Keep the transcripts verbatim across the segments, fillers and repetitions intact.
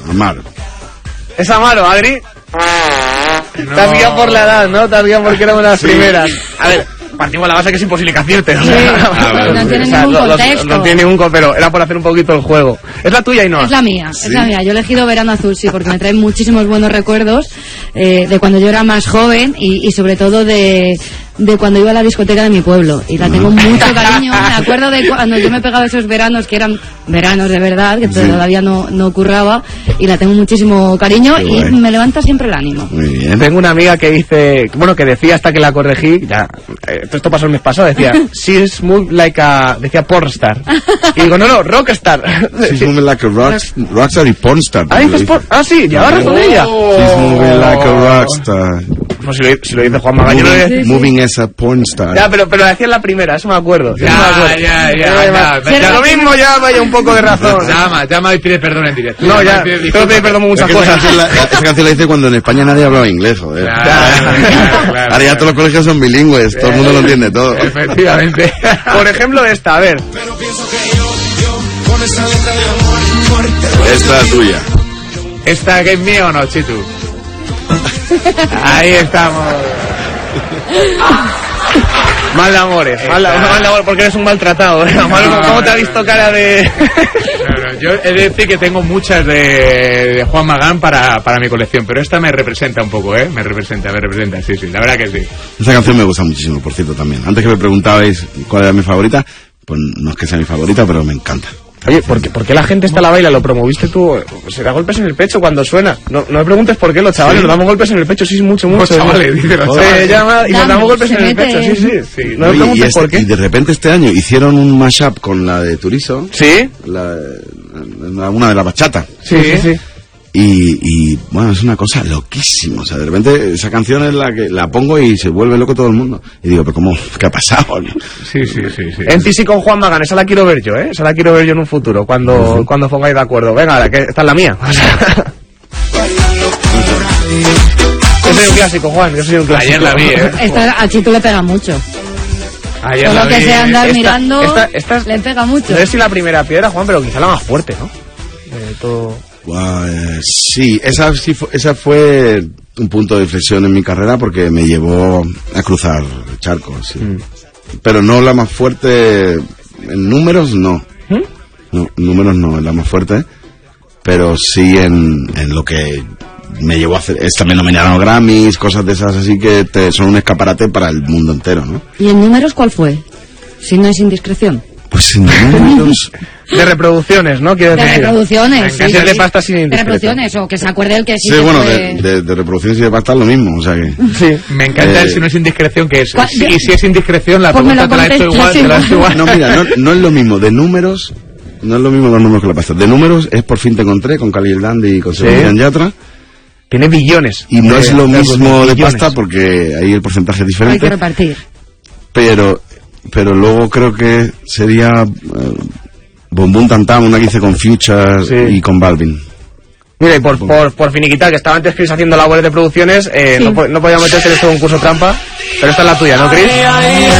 Amaro. ¿Es Amaro, Adri? No. Te has guiado por la edad, ¿no? Te has guiado porque éramos las sí. primeras. A ver, partimos de la base que es imposible que acierte. Sí, no, no tiene ningún contexto. No, no tiene ningún pero era por hacer un poquito el juego. ¿Es la tuya, Ainhoa? Es la mía, ¿Sí? es la mía. Yo he elegido Verano Azul, sí, porque me trae muchísimos buenos recuerdos eh, de cuando yo era más joven y, y sobre todo de, de cuando iba a la discoteca de mi pueblo. Y la tengo mucho cariño. Me acuerdo de cuando yo me pegaba esos veranos que eran veranos de verdad, que sí. todavía no, no curraba, y la tengo muchísimo cariño y me levanta siempre el ánimo. Muy bien. Tengo una amiga que dice, bueno, que decía hasta que la corregí, ya, eh, esto pasó el mes pasado, decía, she's moved like a, decía pornstar. Y digo, no, no, rockstar. She's moving like a rock, rockstar y pornstar. Ah, dices por, ah, sí, lleva razón oh. ella. She's moving like a rockstar. No, si lo, si lo dice Juan Magaña, moving, no sí, sí. moving as a pornstar. Ya, pero, pero lo decía en la primera, eso me acuerdo. Ya, me acuerdo. ya, ya, ya, ya, ya, ya. Lo mismo ya vaya un poco de razón. Llama, llama y pide perdón en directo. No, ya, tengo que pedir perdón por muchas es que cosas. Esa canción, la, esa canción la hice cuando en España nadie hablaba inglés, joder. Claro, claro, claro, ahora ya todos los colegios son bilingües, todo el mundo lo entiende todo. Efectivamente. Por ejemplo, esta, a ver. Esta es tuya. ¿Esta que es mía o no, Chitu? Ahí estamos. Mal de amores, mal, mal de amores, porque eres un maltratado, ¿eh? No, ¿Cómo no, te ha visto cara de...? No, no, yo he de decir que tengo muchas de, de Juan Magán para, para mi colección, pero esta me representa un poco, ¿eh? Me representa, me representa, sí, sí, la verdad que sí. Esa canción me gusta muchísimo, por cierto, también. Antes que me preguntabais cuál era mi favorita, pues no es que sea mi favorita, pero me encanta. Oye, ¿por qué, ¿por qué la gente esta la baila? ¿Lo promoviste tú? Se da golpes en el pecho cuando suena. No, no me preguntes por qué los chavales sí. nos damos golpes en el pecho, sí, mucho, mucho. Los chavales, dice los chavales. Se llama y nos damos golpes en el pecho, sí, sí. sí. No me preguntes y este, por qué. Y de repente este año hicieron un mashup con la de Turizo. ¿Sí? La, la, una de la bachata. Sí, sí, sí. Y, y bueno, es una cosa loquísima. O sea, de repente esa canción es la que la pongo y se vuelve loco todo el mundo. Y digo, pero ¿cómo? ¿Qué ha pasado? Sí, sí, sí, sí. En ti sí con Juan Magán, esa la quiero ver yo, ¿eh? Esa la quiero ver yo en un futuro, cuando, uh-huh. cuando pongáis de acuerdo. Venga, que esta es la mía. Yo soy un clásico, Juan, yo soy un clásico. Ayer la vi, ¿eh? Esta a Chico le pega mucho. Ayer Todo la lo que vi. sea andar esta, mirando esta, esta es, le pega mucho. No sé si la primera piedra, Juan, pero quizá la más fuerte, ¿no? De todo... Wow, eh, sí, esa, sí fue, esa fue un punto de inflexión en mi carrera porque me llevó a cruzar charcos, sí. Mm. Pero no la más fuerte en números, no. ¿Mm? No, en números no, es la más fuerte, pero sí en, en lo que me llevó a hacer, es también nominado a los Grammys, cosas de esas así que te, son un escaparate para el mundo entero, ¿no? ¿Y en números cuál fue? Si no es indiscreción. Pues en números... De reproducciones, ¿no? Quiero de decir. reproducciones, sí, sí, sí. de pasta sin indiscreción. De reproducciones, o que se acuerde el que sí, sí que bueno, fue... de, de, de reproducciones y de pasta es lo mismo, o sea que... Sí. Me encanta eh, el si no es indiscreción, que es... ¿Cuál? Y si es indiscreción, la Pues pregunta te la he hecho igual, te la he hecho igual. No, mira, no, no es lo mismo de números, no es lo mismo los números que la pasta. De números es Por fin te encontré, con Khalil Dandy y con Sebastián Yatra. Tiene billones. Y no de, es lo de mismo de billones. pasta porque ahí el porcentaje es diferente. Hay que repartir. Pero, pero luego creo que sería... Uh, Boom Boom Tam Tam, una que hice con Future sí. y con Balvin. Mira, y por, por, por finiquitar, que estaba antes Chris haciendo labores de producciones, eh, sí. no, no podía meterse en este concurso trampa, pero esta es la tuya, ¿no, Chris? Ah,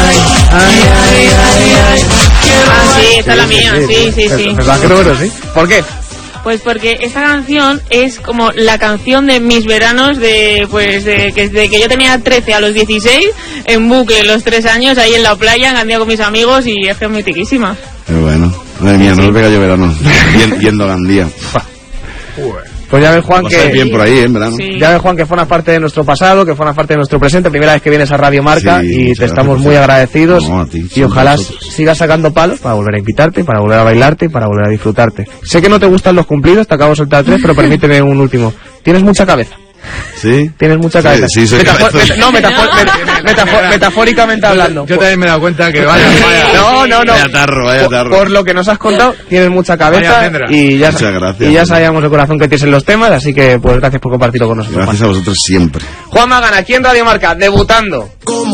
sí, esta es la mía, sí, sí, sí. ¿Verdad que número, sí? ¿Por qué? Pues porque esta canción es como la canción de mis veranos de pues de que desde que yo tenía trece a los dieciséis, en bucle los tres años ahí en la playa, en Gandía con mis amigos, y es que es mitiquísima. Pero bueno, madre mía, sí, no sí. le pega yo verano, yendo a Gandía. Pues ya ves, Juan, lo que... bien por ahí, ¿eh? En verano. Sí. Ya ves, Juan, que formas parte de nuestro pasado, que formas parte de nuestro presente. Primera vez que vienes a Radio Marca sí, y te estamos muy agradecidos. No, a ti, y ojalá nosotros. sigas sacando palos para volver a invitarte, para volver a bailarte y para volver a disfrutarte. Sé que no te gustan los cumplidos, te acabo de soltar tres, pero permíteme un último. Tienes mucha cabeza. ¿Sí? Tienes mucha cabeza. Sí, sí, soy Metafor cabeza. met no, metafor met metafor metafóricamente hablando. Yo también me he dado cuenta que vaya, vaya. No, no, no. Vaya tarro, vaya tarro. Por, por lo que nos has contado, tienes mucha cabeza y ya, Muchas gracias, y ya sabíamos el corazón que tienes en los temas, así que pues gracias por compartirlo con nosotros. Gracias Juan. a vosotros siempre. Juan Magán, aquí en Radio Marca, debutando.